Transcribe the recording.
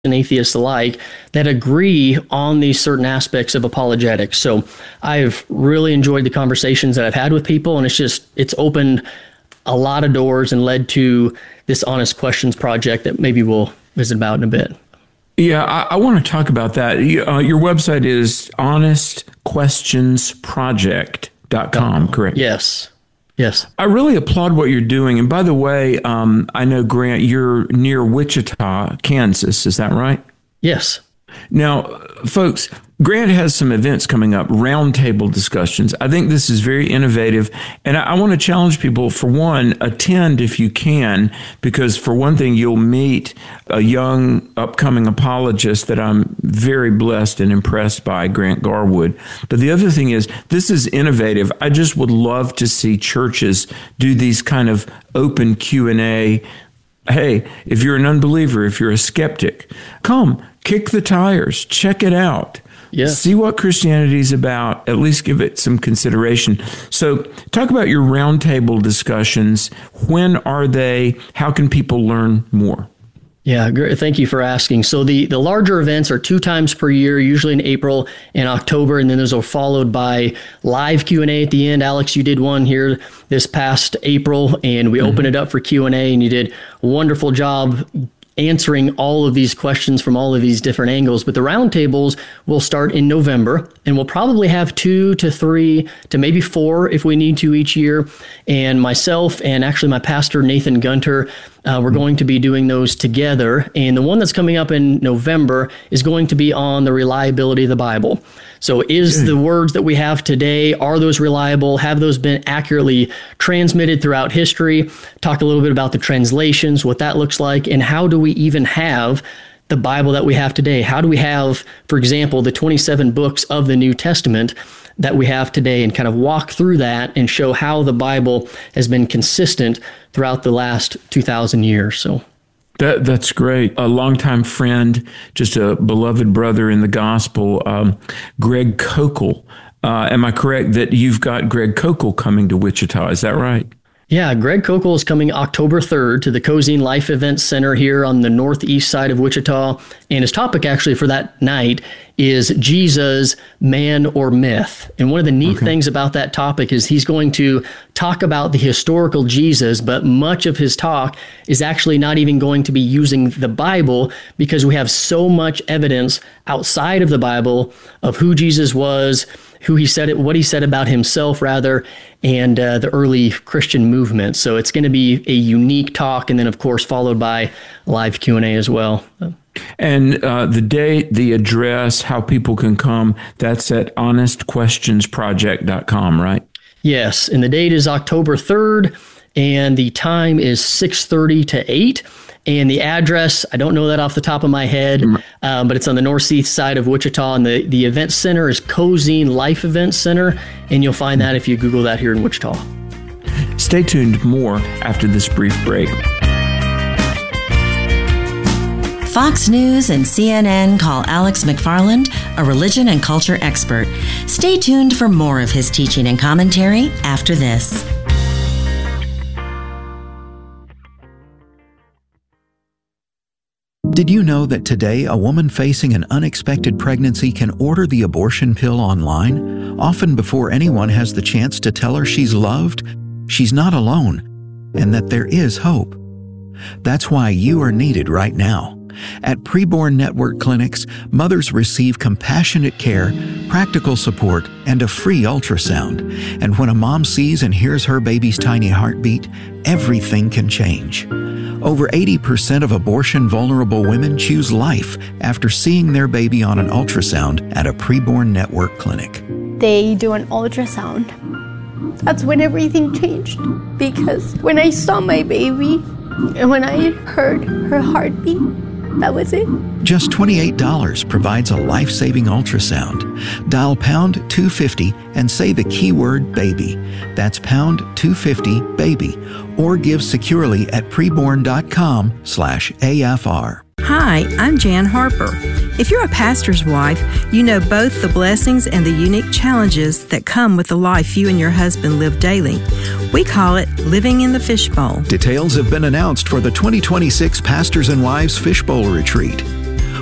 and atheists alike that agree on these certain aspects of apologetics. So I've really enjoyed the conversations that I've had with people, and it's opened a lot of doors and led to this Honest Questions project that maybe we'll visit about in a bit. Yeah, I want to talk about that. Your website is honestquestionsproject.com, correct? Yes. I really applaud what you're doing. And by the way, I know, Grant, you're near Wichita, Kansas. Is that right? Yes. Now, folks, Grant has some events coming up, roundtable discussions. I think this is very innovative. And I want to challenge people, for one, attend if you can, because for one thing, you'll meet a young upcoming apologist that I'm very blessed and impressed by, Grant Garwood. But the other thing is, this is innovative. I just would love to see churches do these kind of open Q&A. Hey, if you're an unbeliever, if you're a skeptic, come, kick the tires, check it out. Yes. See what Christianity is about, at least give it some consideration. So talk about your roundtable discussions. When are they? How can people learn more? Yeah, great. Thank you for asking. So the larger events are 2 times per year, usually in April and October, and then those are followed by live Q&A at the end. Alex, you did one here this past April, and we opened it up for Q&A, and you did a wonderful job answering all of these questions from all of these different angles. But the roundtables will start in November, and we'll probably have 2 to 3 to maybe 4 if we need to each year. And myself and actually my pastor, Nathan Gunter, we're going to be doing those together. And the one that's coming up in November is going to be on the reliability of the Bible. So is the words that we have today, are those reliable? Have those been accurately transmitted throughout history? Talk a little bit about the translations, what that looks like, and how do we even have the Bible that we have today? How do we have, for example, the 27 books of the New Testament that we have today, and kind of walk through that and show how the Bible has been consistent throughout the last 2,000 years. So that's great. A longtime friend, just a beloved brother in the gospel, Greg Kokel. Am I correct that you've got Greg Kokel coming to Wichita? Is that right? Yeah, Greg Kokel is coming October 3rd to the Cozine Life Events Center here on the northeast side of Wichita. And his topic actually for that night is Jesus, man or myth. And one of the neat things about that topic is he's going to talk about the historical Jesus, but much of his talk is actually not even going to be using the Bible, because we have so much evidence outside of the Bible of who Jesus was, who he said it, what he said about himself rather, and the early Christian movement. So it's going to be a unique talk, and then of course followed by live Q&A as well. And the date, the address, how people can come, that's at honestquestionsproject.com, right? Yes, and the date is October 3rd, and the time is 6:30 to 8. And the address, I don't know that off the top of my head, but it's on the northeast side of Wichita. And the event center is Cozine Life Events Center. And you'll find that if you Google that here in Wichita. Stay tuned, more after this brief break. Fox News and CNN call Alex McFarland a religion and culture expert. Stay tuned for more of his teaching and commentary after this. Did you know that today a woman facing an unexpected pregnancy can order the abortion pill online, often before anyone has the chance to tell her she's loved, she's not alone, and that there is hope? That's why you are needed right now. At Preborn Network clinics, mothers receive compassionate care, practical support, and a free ultrasound. And when a mom sees and hears her baby's tiny heartbeat, everything can change. Over 80% of abortion-vulnerable women choose life after seeing their baby on an ultrasound at a Preborn Network clinic. They do an ultrasound. That's when everything changed. Because when I saw my baby and when I heard her heartbeat, that was it. Just $28 provides a life-saving ultrasound. Dial pound 250 and say the keyword baby. That's pound 250 baby. Or give securely at preborn.com/AFR. Hi, I'm Jan Harper. If you're a pastor's wife, you know both the blessings and the unique challenges that come with the life you and your husband live daily. We call it living in the fishbowl. Details have been announced for the 2026 Pastors and Wives Fishbowl Retreat.